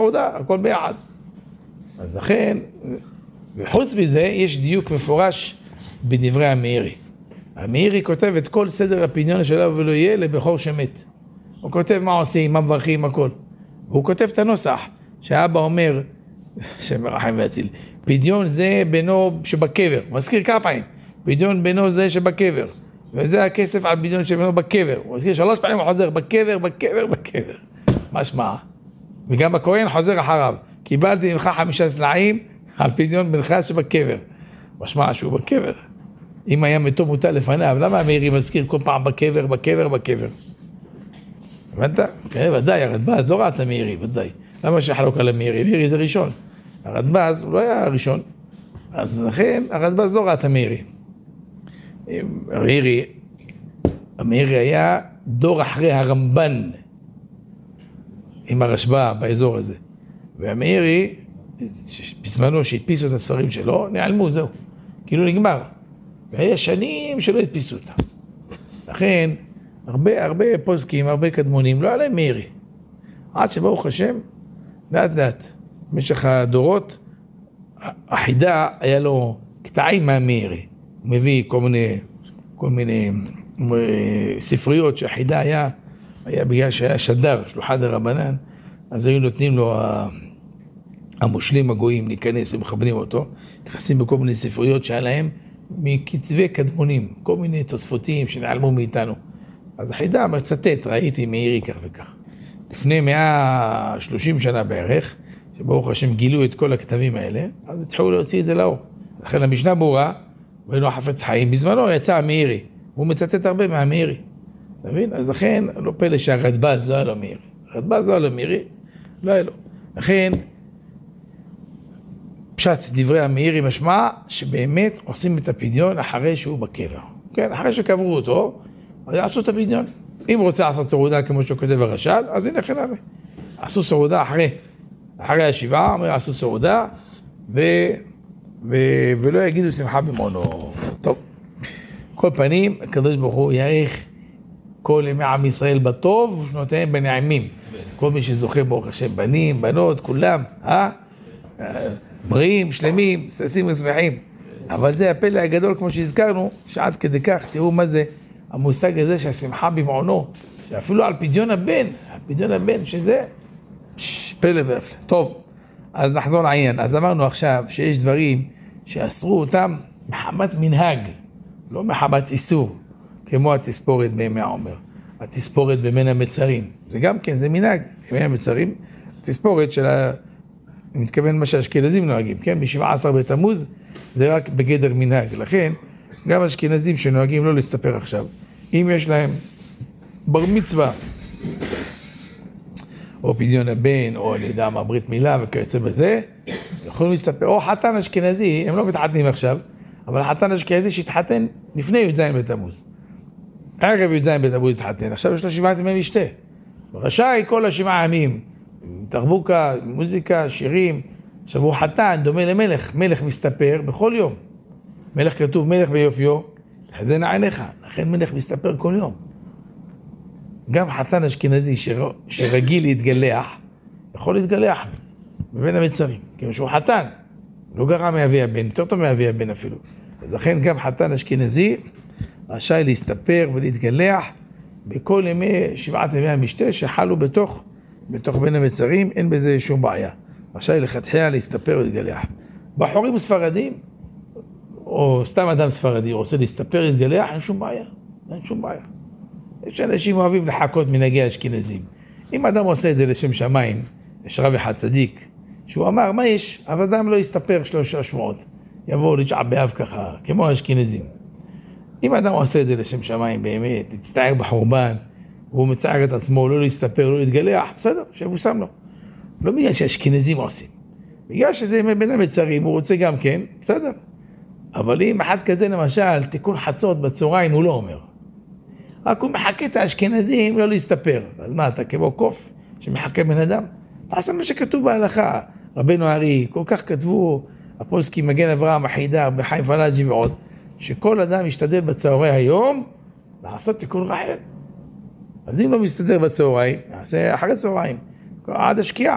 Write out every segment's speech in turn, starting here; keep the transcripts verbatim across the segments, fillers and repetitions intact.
סעודה, הכל ביחד. אז לכן, וחוץ מזה, יש דיוק מפורש בדברי המאירי. המאירי כותב את כל סדר הפדיון שלו ולא יהיה לבכור שמת. הוא כותב מה עושים, מה מברכים, הכל. הוא כותב את הנוסח, שהאבא אומר, שמרחם והציל, פדיון זה בינו שבקבר, מזכיר כמה פעמים, פדיון בינו זה שבקבר, וזה הכסף על פדיון שבינו בקבר, הוא מזכיר שלוש פעמים, הוא חוזר בקבר, בקבר, בקבר, מה שמה? וגם הכהן חוזר אחריו, קיבלתי ממך חמישה סלעים על פדיון בנך שבקבר, משמע שהוא בקבר, אם היה מתו מוטל לפניו, למה המאירי מזכיר כל פעם בקבר, בקבר, בקבר? הבנת? כן, ודאי, הרדב"ז לא ראה את המאירי, ודאי. למה שחלוק על המאירי? המאירי זה ראשון. הרדב"ז הוא לא היה הראשון. אז לכן, הרדב"ז לא ראה את המאירי. המאירי, המאירי היה דור אחרי הרמב"ן, עם הרשב"א באזור הזה. והמאירי, בזמנו שהדפיסו את הספרים שלו, נעלמו, זהו. כאילו נגמר. והיה שנים שלא הדפיסו אותם. לכן, הרבה, הרבה פוסקים, הרבה קדמונים, לא היה להם מאירי. עד שברוך השם, לאט לאט, במשך הדורות, החידה היה לו קטעים מהמאירי. הוא מביא כל מיני, כל מיני ספריות שהחידה היה, היה בגלל שהיה שדר, שלוחת הרבנן, אז היו נותנים לו המושלים הגויים להיכנס ומכבדים אותו, נכנסים בכל מיני ספריות שהיה להם מכתבי קדמונים, כל מיני תוספותים שנעלמו מאיתנו. אז החידה מצטט, ראיתי מאירי כך וכך. לפני מאה ושלושים שנה בערך, שברוך השם גילו את כל הכתבים האלה, אז התחילו להוציא את זה לאור. לכן המשנה ברורה, ואינו חפץ חיים, בזמנו יצא המאירי, הוא מצטט הרבה מהמאירי. אתה מבין? אז לכן, לא פלא שהרדב"ז לא היה לו מאירי. הרדב"ז לא היה לו מאירי, לא היה לו. לכן, פשט דברי המאירי משמע, שבאמת עושים את הפדיון אחרי שהוא בקבר. כן, אחרי שקברו אותו, אז יעשו את הפדיון. אם רוצה לעשות סעודה כמו שכותב הרש"ל, אז הנה כן הרי. עשו סעודה אחרי, אחרי השבעה, אומר עשו סעודה, ו, ו, ולא יגידו שמחה במעונו. טוב, כל פנים, הקדוש ברוך הוא יעריך כל ימי עם ישראל בטוב, ושנותיהם בנעימים. כל מי שזוכה ברוך השם, בנים, בנות, כולם, אה? בריאים, שלמים, ששים ושמחים. אבל זה הפלא הגדול, כמו שהזכרנו, שעד כדי כך, תראו מה זה המושג הזה שהשמחה במעונו, שאפילו על פדיון הבן, על פדיון הבן, שזה פלא והפלא. טוב, אז נחזור לעניין. אז אמרנו עכשיו שיש דברים שאסרו אותם מחמת מנהג, לא מחמת איסור, כמו התספורת בימי העומר, התספורת בבין המצרים. זה גם כן, זה מנהג, בימי המצרים, התספורת של ה... אני מתכוון מה שהאשכנזים נוהגים, כן? ב-שבעה עשר בתמוז זה רק בגדר מנהג. לכן, גם אשכנזים שנוהגים לא להסתפר עכשיו. אם יש להם בר מצווה, או פדיון הבן, או לידה מהברית מילה וכיוצא בזה, יכולים להסתפר. או חתן אשכנזי, הם לא מתחתנים עכשיו, אבל חתן אשכנזי שהתחתן לפני י"ז בתמוז. ערב י"ז בתמוז התחתן, עכשיו יש לו שבעת ימי משתה. רשאי כל השבעה ימים, תרבוקה, מוזיקה, שירים. עכשיו הוא חתן, דומה למלך, מלך מסתפר בכל יום. מלך כתוב מלך ביופיו, תחזן עיניך, לכן מלך מסתפר כל יום. גם חתן אשכנזי שר... שרגיל להתגלח, יכול להתגלח בבין המצרים, כי שהוא חתן, לא גרע מאבי הבן, יותר טוב מאבי הבן אפילו. אז לכן גם חתן אשכנזי רשאי להסתפר ולהתגלח בכל ימי שבעת ימי המשתה שחלו בתוך, בתוך בין המצרים, אין בזה שום בעיה. רשאי לכתחילה להסתפר ולהתגלח. בחורים ספרדים, או סתם אדם ספרדי רוצה להסתפר ולהתגלח, אין שום בעיה, אין שום בעיה. יש אנשים אוהבים לחכות מנהגי האשכנזים. אם אדם עושה את זה לשם שמיים, יש רב אחד צדיק, שהוא אמר, מה יש? אבל אדם לא יסתפר שלושה שבועות, יבואו לתשעה באב ככה, כמו האשכנזים. אם אדם עושה את זה לשם שמיים באמת, יצטער בחורבן, והוא מצער את עצמו, לא להסתפר, לא להתגלח, בסדר, שהוא שם לו. לא בגלל שהאשכנזים עושים. בגלל שזה בין המצרים, הוא רוצה גם כן, בסדר. אבל אם אחד כזה למשל, תיקון חצות בצהריים, הוא לא אומר. רק הוא מחכה את האשכנזים לא להסתפר. אז מה, אתה כמו קוף שמחכה בן אדם? תעשה מה שכתוב בהלכה. רבנו הארי, כל כך כתבו, הפוסקי מגן אברהם, החידה, בחיים פלאג'י ועוד, שכל אדם ישתדל בצהרי היום לעשות תיקון רחל. אז אם לא מסתדר בצהריים, נעשה אחרי צהריים, עד השקיעה.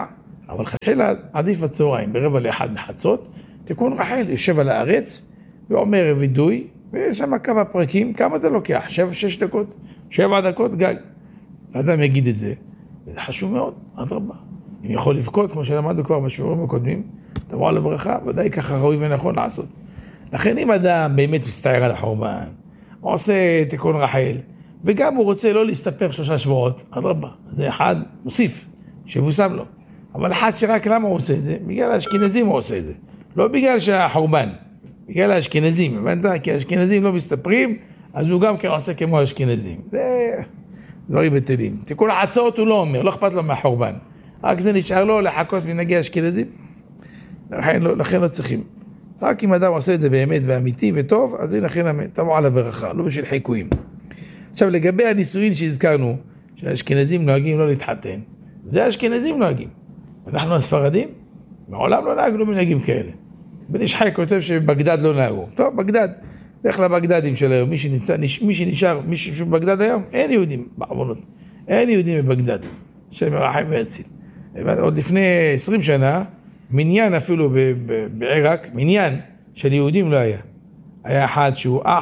אבל חתחילה עדיף בצהריים, ברבע לאחד מחצות, תיקון רחל יושב על הארץ, ואומר וידוי, ויש שם כמה פרקים, כמה זה לוקח? שבע, שש דקות, שבע דקות גג. האדם יגיד את זה, וזה חשוב מאוד, עד רבה. אם יכול לבכות, כמו שלמדנו כבר בשיעורים הקודמים, תבוא על הברכה, ודאי ככה ראוי ונכון לעשות. לכן אם אדם באמת מסתער על החורבן, עושה תיקון רחל, וגם הוא רוצה לא להסתפר שלושה שבועות, עד רבה, זה אחד מוסיף, שבוסם לו. אבל אחד שרק למה הוא עושה את זה? בגלל האשכנזים הוא עושה את זה. לא בגלל שהחורבן, בגלל האשכנזים, הבנת? כי האשכנזים לא מסתפרים, אז הוא גם כן עושה כמו האשכנזים. זה דברים בטלים. תיקון החצות הוא לא אומר, לא אכפת לו מהחורבן. רק זה נשאר לו לחכות מנהגי האשכנזים. לכן לא, לכן לא צריכים. רק אם אדם עושה את זה באמת ואמיתי וטוב, אז זה לכן תבוא על הברכה, לא בשביל חיקויים. עכשיו לגבי הנישואין שהזכרנו, שהאשכנזים נוהגים לא להתחתן, זה האשכנזים נוהגים. אנחנו הספרדים, מעולם לא נהגנו מנהגים כאלה. בן איש חי כותב שבגדד לא נהגו. טוב, בגדד, לך לבגדדים של היום, מי שנמצא, מי שנשאר, מי שבגדד היום, אין יהודים בעוונות. אין יהודים בבגדד, שמרחם ויציל. עוד לפני עשרים שנה, מניין אפילו בעיראק, מניין של יהודים לא היה. היה אחד שהוא אח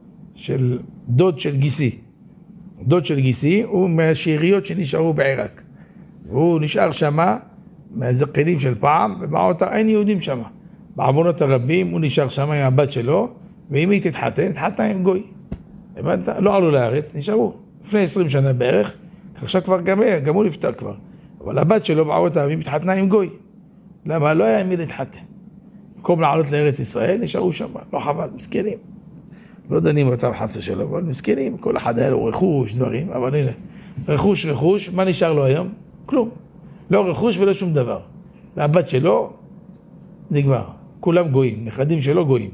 של דוד של גיסי. דוד של גיסי הוא מהשאריות שנשארו בעיראק. והוא נשאר שמה, מהזקנים של פעם, ובעותה אין יהודים שמה. בעוונות הרבים הוא נשאר שמה עם הבת שלו, ואם היא תתחתן, תתחתן עם גוי. הבנת? לא עלו לארץ, נשארו. לפני עשרים שנה בערך, עכשיו כבר גם, גם הוא נפטר כבר. אבל הבת שלו בעותה, היא מתחתנה עם גוי. למה? לא היה עם מי להתחתן. במקום לעלות לארץ ישראל, נשארו שם. לא חבל, מסכנים. לא דנים אותם חס ושלום, אבל מסכנים. כל אחד היה לו רכוש, דברים, אבל הנה. רכוש, רכוש, מה נשאר לו היום? כלום. לא רכוש ולא שום דבר. והבת שלו, נגמר. כולם גויים, נכדים שלו גויים.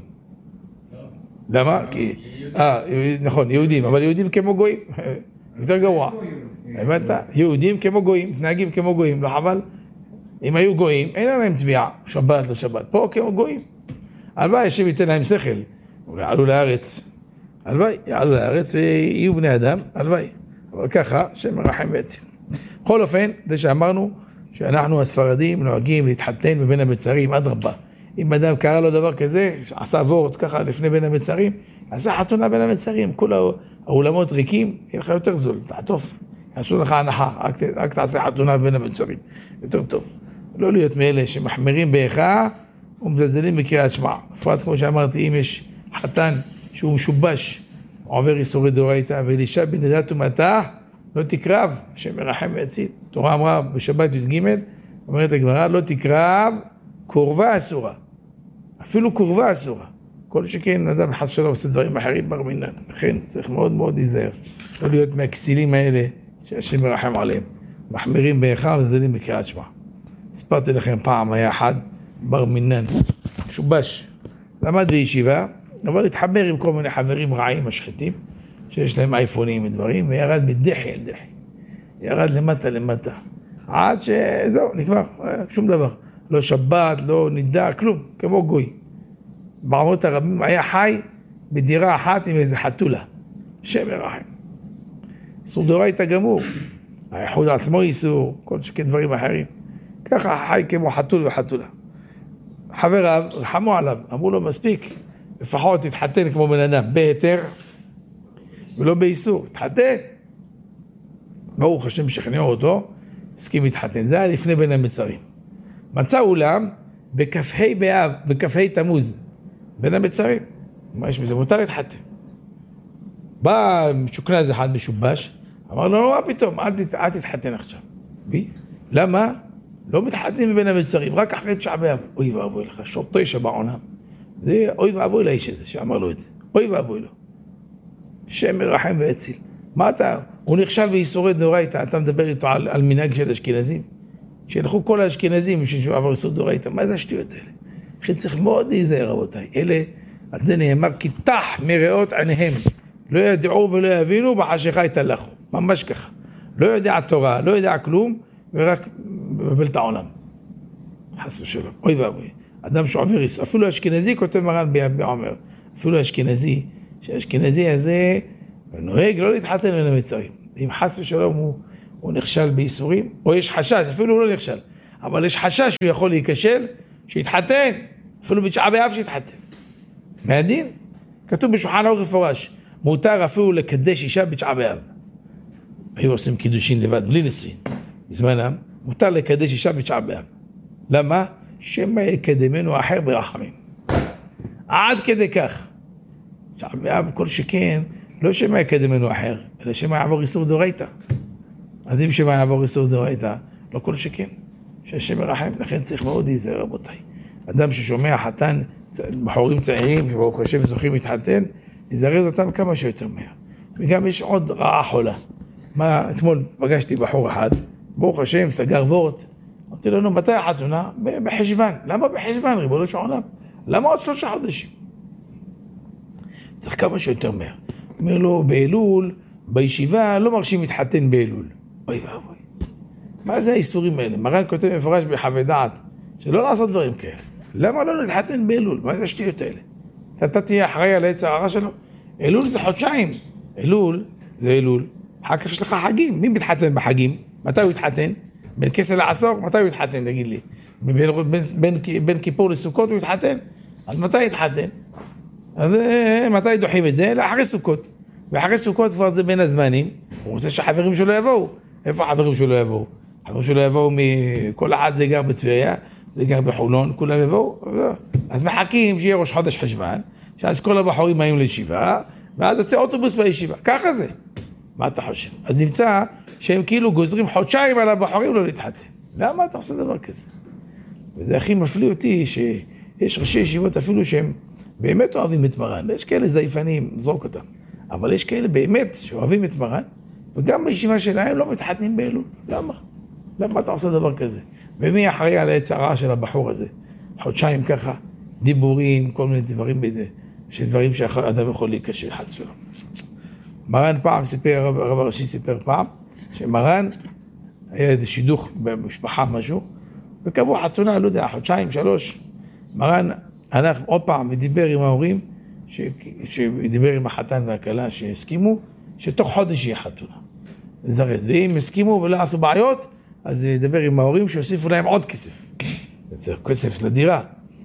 למה? כי... אה, נכון, יהודים, אבל יהודים כמו גויים. יותר גרוע. הבנת? יהודים כמו גויים, מתנהגים כמו גויים, לא חבל? אם היו גויים, אין להם תביעה, שבת לא שבת. פה כמו גויים. הלוואי, השם ייתן להם שכל. יעלו לארץ. הלוואי, יעלו לארץ ויהיו בני אדם, הלוואי. אבל ככה, השם מרחם ויציל. בכל אופן, זה שאמרנו שאנחנו הספרדים נוהגים להתחתן בבין המצרים עד רבה. אם אדם קרא לו דבר כזה, עשה וורט ככה לפני בין המצרים, עשה חתונה בין המצרים, כל האולמות ריקים, יהיה לך יותר זול, תעטוף, יעשו לך הנחה, רק, רק תעשה חתונה בין המצרים, יותר טוב. לא להיות מאלה שמחמירים באיכה ומזלזלים בקריאת שמע. בפרט כמו שאמרתי, אם יש חתן שהוא משובש, עובר איסורי דאורייתא, ואלישע בנדת טומאתה, לא תקרב, שמרחם ויציל. תורה אמרה בשבת י"ג, אומרת הגמרא, לא תקרב, קורבה אסורה. אפילו קורבה אסורה. כל שכן אדם חס שלום עושה דברים אחרים בר מינן. לכן צריך מאוד מאוד להיזהר. לא להיות מהכסילים האלה שהשם מרחם עליהם. מחמירים באיכה ומזלזלים בקריאת שמע. הספרתי לכם פעם היה אחד בר מינן, שובש. למד בישיבה, אבל התחבר עם כל מיני חברים רעים משחיתים, שיש להם אייפונים ודברים, וירד מדחי אל דחי. ירד למטה למטה. עד שזהו, נגמר, שום דבר. לא שבת, לא נידה, כלום, כמו גוי. בעמות הרבים היה חי בדירה אחת עם איזה חתולה. שם ירחם. איסור דאורייתא גמור. האיחוד עצמו איסור, כל שכן דברים אחרים. ככה חי כמו חתול וחתולה. חבריו רחמו עליו, אמרו לו מספיק, לפחות תתחתן כמו בן אדם, בהיתר ולא באיסור, תתחתן. ברוך השם שכנעו אותו, הסכים להתחתן. זה היה לפני בין המצרים. מצא אולם בכ"ה באב, בכ"ה תמוז, בין המצרים. מה יש בזה? מותר להתחתן. בא משוכנז אחד משובש, אמר לו, לא, מה פתאום, אל, תת, אל תתחתן עכשיו. בי? למה? לא מתחתנים מבין המצרים, רק אחרי תשעה באב. אוי ואבוי לך, שעות תשע בעונה. זה אוי ואבוי לאיש הזה, שאמר לו את זה. אוי ואבוי לו. שם מרחם ויציל. מה אתה? הוא נכשל באיסורי דאורייתא, אתה מדבר איתו על, על מנהג של אשכנזים? שילכו כל האשכנזים בשביל שהוא עבר איסור דאורייתא. מה זה השטויות האלה? לכן צריך מאוד להיזהר רבותיי. אלה, על זה נאמר, כי תח מראות עיניהם. לא ידעו ולא יבינו, בחשיכה יתהלכו. ממש ככה. לא יודע תורה, לא יודע כלום, ורק מבלבל את העולם. חס ושלום. אוי ואבוי. אדם שעובר איסור. אפילו אשכנזי כותב מרן בעומר. אפילו אשכנזי, שהאשכנזי הזה נוהג לא להתחתן בין המצרים. אם חס ושלום הוא, הוא נכשל באיסורים, או יש חשש, אפילו הוא לא נכשל. אבל יש חשש שהוא יכול להיכשל, שיתחתן, אפילו בתשעה באב שיתחתן. מהדין? כתוב בשולחן ערוך מפורש, מותר אפילו לקדש אישה בתשעה באב. היו עושים קידושין לבד, בלי נישואין. בזמנם, מותר לקדש אישה בתשעה באב. למה? שמא יקדמנו אחר ברחמים. עד כדי כך. תשעה באב כל שכן, לא שמא יקדמנו אחר, אלא שמא יעבור איסור דאורייתא. עדיף שמא יעבור איסור דאורייתא, לא כל שכן. שהשם ירחם, לכן צריך מאוד להיזהר רבותיי. אדם ששומע חתן, בחורים צעירים, שברוך השם זוכים להתחתן, לזרז אותם כמה שיותר מהר. וגם יש עוד רעה חולה. מה, אתמול פגשתי בחור אחד, ברוך השם, סגר וורט. אמרתי לו, נו, מתי החתונה? בחשבן. למה בחשבן, ריבונו של עולם? למה עוד שלושה חודשים? צריך כמה שיותר מהר. אומר לו, באלול, בישיבה, לא מרשים להתחתן באלול. אוי ואבוי. מה זה האיסורים האלה? מרן כותב מפורש בחוות דעת, שלא לעשות דברים כאלה. למה לא להתחתן באלול? מה זה השטויות האלה? אתה תהיה אחראי על העץ הרע שלו? אלול זה חודשיים. אלול זה אלול. אחר כך יש לך חגים. מי מתחתן בחגים? מתי הוא יתחתן? בין כסל לעשור? מתי הוא יתחתן? תגיד לי. בין, בין, בין, בין כיפור לסוכות הוא יתחתן? אז מתי יתחתן? אז מתי דוחים את זה? לאחרי סוכות. ואחרי סוכות כבר זה בין הזמנים. הוא רוצה שהחברים שלו יבואו. איפה החברים שלו יבואו? החברים שלו יבואו מכל אחד זה גר בטבריה, זה גר בחולון, כולם יבואו. אז מחכים שיהיה ראש חודש חשבן, שאז כל הבחורים היו לישיבה, ואז יוצא אוטובוס בישיבה. ככה זה. מה אתה חושב? אז נמצא שהם כאילו גוזרים חודשיים על הבחורים לא להתחתן. למה אתה עושה דבר כזה? וזה הכי מפליא אותי שיש ראשי ישיבות אפילו שהם באמת אוהבים את מרן. יש כאלה זייפנים, זרוק אותם. אבל יש כאלה באמת שאוהבים את מרן, וגם בישיבה שלהם לא מתחתנים באלול. למה? למה אתה עושה דבר כזה? ומי אחראי על העץ הרע של הבחור הזה? חודשיים ככה, דיבורים, כל מיני דברים בזה, שדברים שאדם יכול להיקשר חס שלו. מרן פעם סיפר, הרב הראשי סיפר פעם, שמרן היה איזה שידוך במשפחה משהו, וקבעו חתונה, לא יודע, חודשיים, שלוש. מרן הלך עוד פעם ודיבר עם ההורים, ש... שדיבר עם החתן והכלה שהסכימו, שתוך חודש יהיה חתונה. לזרז. ואם הסכימו ולא עשו בעיות, אז ידבר עם ההורים שיוסיפו להם עוד כסף. זה כסף לדירה.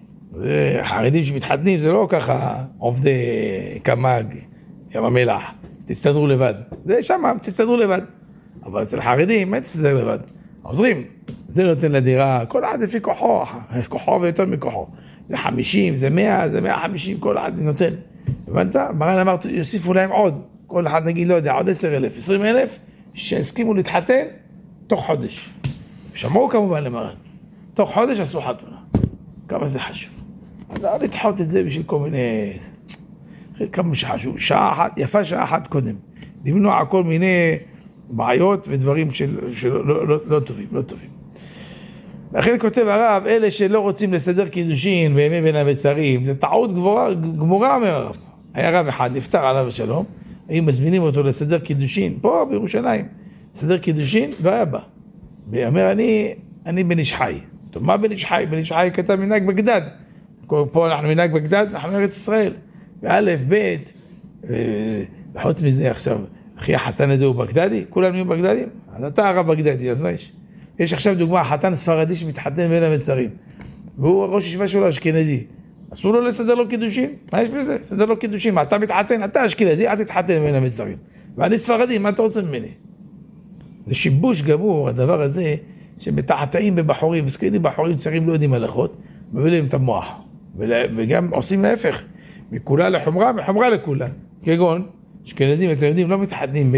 החרדים שמתחתנים זה לא ככה עובדי קמ"ג, ים המלח, תסתדרו לבד. זה שם, תסתדרו לבד. אבל אצל החרדים, מה תסתדר לבד? עוזרים. זה נותן לדירה, כל אחד לפי כוחו, כוחו ויותר מכוחו. זה חמישים, זה מאה, זה מאה חמישים, כל אחד נותן. הבנת? מרן אמר, יוסיפו להם עוד. כל אחד נגיד, לא יודע, עוד עשר אלף, עשרים אלף, שהסכימו להתחתן תוך חודש. שמעו כמובן למרן. תוך חודש עשו חתונה. כמה זה חשוב. אז לא לדחות את זה בשביל כל מיני... כמה שחשוב. שעה אחת, יפה שעה אחת קודם. למנוע כל מיני בעיות ודברים של, של לא, לא, לא טובים, לא טובים. לכן כותב הרב, אלה שלא רוצים לסדר קידושין בימי בין המצרים, זה טעות גמורה, גמורה אומר הרב. היה רב אחד, נפטר עליו השלום, היו מזמינים אותו לסדר קידושין, פה בירושלים. סדר קידושין, לא היה בא. ואומר, אני, אני בן איש חי. טוב, מה בן איש חי? בן איש חי כתב מנהג בגדד. פה אנחנו מנהג בגדד, אנחנו ארץ ישראל. וא', ב', וחוץ מזה עכשיו, אחי החתן הזה הוא בגדדי? כולם יהיו בגדדים? אז אתה הרב בגדדי, אז מה יש? יש עכשיו דוגמה, חתן ספרדי שמתחתן בין המצרים. והוא ראש ישיבה שלו אשכנזי. אסור לו לסדר לו קידושין? מה יש בזה? סדר לו קידושין. מה, אתה מתחתן? אתה אשכנזי, אל תתחתן בין המצרים. ואני ספרדי, מה אתה רוצה ממני? זה שיבוש גמור, הדבר הזה, שמתעתעים בבחורים, מסכנים בחורים צעירים לא יודעים הלכות, מביאים את המוח. וגם עושים להפך, מכולה לחומרה, מחומרה לכולה. כגון, אשכנזים, אתם יודעים, לא מתחתנים ב...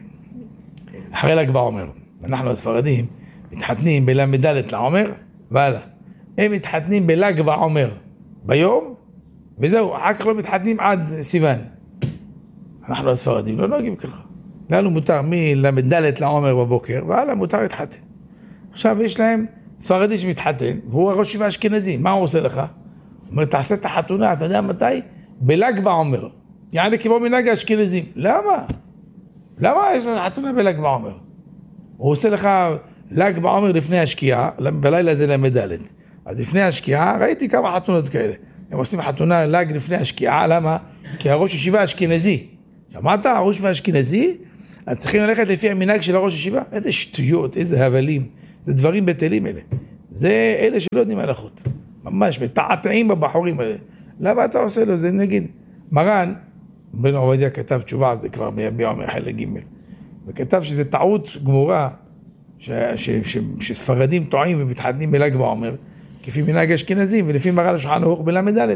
אחרי ל"ג בעומר. אנחנו הספרדים מתחתנים בל"ד לעומר, והלאה. הם מתחתנים בל"ג בעומר ביום, וזהו, אחר כך לא מתחתנים עד סיוון. אנחנו הספרדים לא נוהגים ככה. לנו מותר מל"ד לעומר בבוקר, והלאה מותר להתחתן. עכשיו יש להם ספרדי שמתחתן, והוא הראש ישיבה אשכנזי, מה הוא עושה לך? הוא אומר, תעשה את החתונה, אתה יודע מתי? בל"ג בעומר. יעני כמו מנהג האשכנזים. למה? למה יש לך חתונה בל"ג בעומר? הוא עושה לך ל"ג בעומר לפני השקיעה, בלילה זה ל"ד. אז לפני השקיעה, ראיתי כמה חתונות כאלה. הם עושים חתונה ל"ג לפני השקיעה, למה? כי הראש ישיבה אשכנזי. שמעת? הראש ישיבה אשכנזי? אז צריכים ללכת לפי המנהג של הראש ישיבה? איזה שטויות, איזה הבלים. זה דברים בטלים אלה. זה אלה שלא יודעים הלכות. ממש, מתעתעים בבחורים האלה. למה אתה עושה לו? זה נגיד, מרן, בן עובדיה כתב תשובה על זה כבר ביום חלק ג' וכתב שזה טעות גמורה, ש, ש, ש, שספרדים טועים ומתחתנים בל"ג בעומר, כפי מנהג אשכנזים, ולפי מרן השולחן ערוך בל"ד.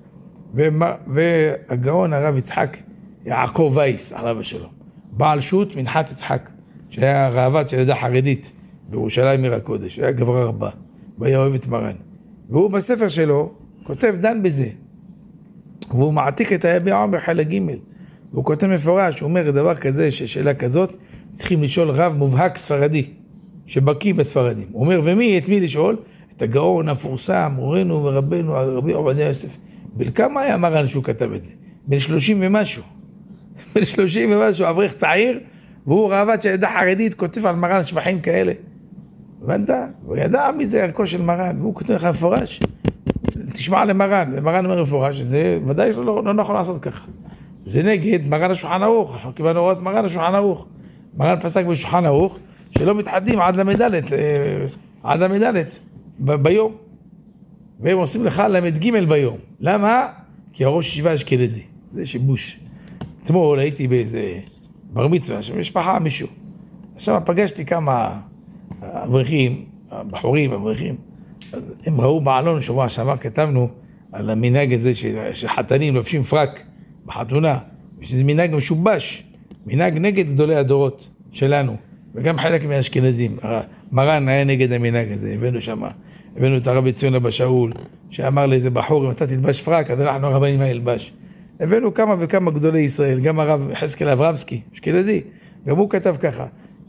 והגאון הרב יצחק יעקב וייס, הרב שלו, בעל שו"ת מנחת יצחק, שהיה ראב"ד של עדה חרדית בירושלים עיר הקודש, היה גברא רבה, והיה אוהב את מרן. והוא בספר שלו כותב דן בזה, והוא מעתיק את היביע עומר חלק ג' והוא כותב מפורש, הוא אומר דבר כזה, ששאלה כזאת, צריכים לשאול רב מובהק ספרדי, שבקיא בספרדים. הוא אומר, ומי, את מי לשאול? את הגאון המפורסם, מורנו ורבנו, רבי עובדיה יוסף. בכמה היה מרן שהוא כתב את זה? בין שלושים ומשהו. בין שלושים ומשהו, אברך צעיר, והוא ראב"ד של עדה חרדית, כותב על מרן שבחים כאלה. הבנת? הוא ידע מזה ערכו של מרן, והוא כותב לך מפורש. תשמע למרן, ומרן אומר מפורש, זה ודאי שלא לא נכון לעשות ככה. זה נגד מרן השולחן ערוך, אנחנו קיבלנו הוראות מרן השולחן ערוך. מרן פסק בשולחן ערוך, שלא מתחדים עד למדלת, עד המדלת, ב- ביום. והם עושים לך למד ג' ביום. למה? כי הראש ישיבה אשכנזי. זה שיבוש. אתמול הייתי באיזה בר מצווה, שמשפחה מישהו. עכשיו פגשתי כמה אברכים, בחורים, אברכים. הם ראו בעלון שבוע שעבר, כתבנו על המנהג הזה שחתנים לובשים פרק בחתונה, שזה מנהג משובש, מנהג נגד גדולי הדורות שלנו, וגם חלק מהאשכנזים. מרן היה נגד המנהג הזה, הבאנו שם, הבאנו את הרבי ציון אבא שאול, שאמר לאיזה בחור, אם אתה תלבש פרק, אז אנחנו הרבנים מה ילבש. הבאנו כמה וכמה גדולי ישראל, גם הרב חזקאל אברמסקי, אשכנזי, גם הוא כתב ככה,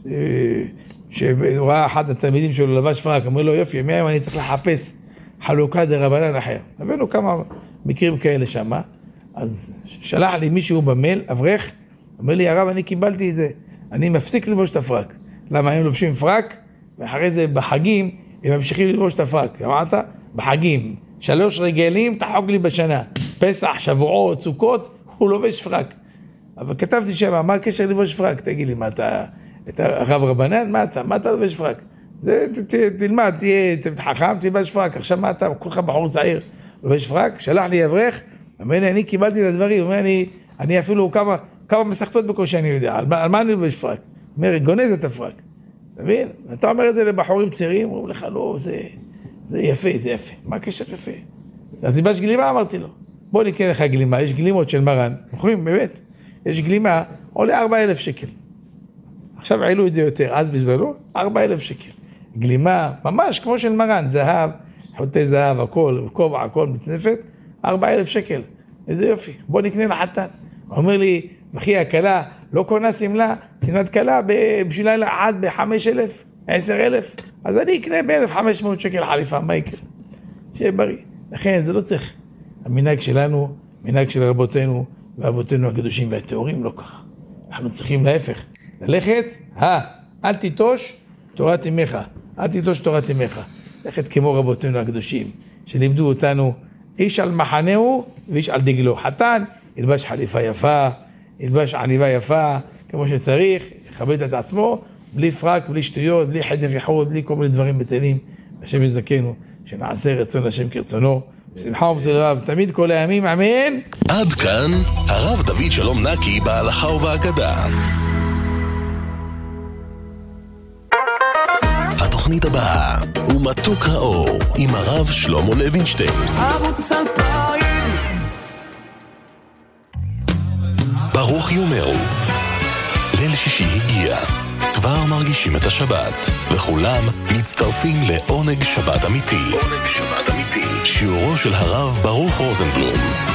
שהוא ראה אחד התלמידים שלו לבש פרק, אמר לו יופי, מהיום אני צריך לחפש חלוקה דרבנן אחר. הבאנו כמה מקרים כאלה שם, אז שלח לי מישהו במייל, אברך, אומר לי הרב אני קיבלתי את זה, אני מפסיק ללבוש את הפרק. למה הם לובשים פרק, ואחרי זה בחגים הם ממשיכים ללבוש את הפרק. אמרת? בחגים, שלוש רגלים תחוג לי בשנה, פסח, שבועות, סוכות, הוא לובש פרק. אבל כתבתי שם, מה הקשר ללבוש פרק? תגיד לי, מה אתה, אתה הרב רבנן? מה אתה, מה אתה לובש פרק? זה, ת, ת, תלמד, תהיה חכם, תלבש פרק. עכשיו מה אתה, כולך בחור צעיר, לובש פרק? שלח לי אברך, אומר לי, אני קיבלתי את הדברים, אומר לי, אני אפילו כמה, כמה מסכתות בקושי אני יודע, על, על מה אני לובש פרק? אומר, גונז את הפרק. אתה מבין? אתה אומר את זה לבחורים צעירים, אומרים לך, לא, זה, זה יפה, זה יפה. מה הקשר יפה? אז נלבש גלימה, אמרתי לו. בוא נקרא לך גלימה, יש גלימות של מרן, מוכרים, באמת. יש גלימה, עולה ארבע אלף שקל. עכשיו העלו את זה יותר, אז בזבנו, ארבע אלף שקל. גלימה, ממש כמו של מרן, זהב, חוטי זהב, הכל, כובע, הכל מצנפת, ארבע אלף שקל. איזה יופי, בוא נקנה לחתן. הוא אומר לי, אחי הקלה, לא קונה סמלה, סמלת קלה בשביל לילה אחד בחמש אלף, עשר אלף, אז אני אקנה באלף חמש מאות שקל חליפה, מה יקרה? שיהיה בריא. לכן זה לא צריך. המנהג שלנו, מנהג של רבותינו, ואבותינו הקדושים והטהורים, לא ככה. אנחנו צריכים להפך. ללכת, אה, אל תיטוש תורת אמך, אל תיטוש תורת אמך. ללכת כמו רבותינו הקדושים, שלימדו אותנו, איש על מחנהו ואיש על דגלו. חתן, ילבש חליפה יפה, ילבש עניבה יפה, כמו שצריך, יכבד את עצמו, בלי פרק, בלי שטויות, בלי חדר ריחות, בלי כל מיני דברים בטלים. השם יזכנו, שנעשה רצון השם כרצונו. בשמחה ובתודה רב, תמיד כל הימים, אמן. עד כאן, הרב דוד שלום נקי בהלכה ובהגדה. התוכנית הבאה הוא מתוק האור עם הרב שלמה לוינשטיין. ערוץ אלפיים. ברוך יאמרו. ליל שישי הגיע. כבר מרגישים את השבת, וכולם מצטרפים לעונג שבת אמיתי. עונג שבת אמיתי. שיעורו של הרב ברוך רוזנבלום.